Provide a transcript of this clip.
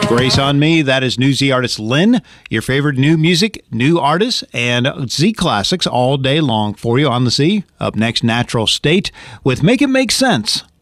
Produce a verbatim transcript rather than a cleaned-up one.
Grace on Me, that is new Z artist Lynn. Your favorite new music, new artists, and Z classics all day long for you on the Z. Up next, Natural State with Make It Make Sense.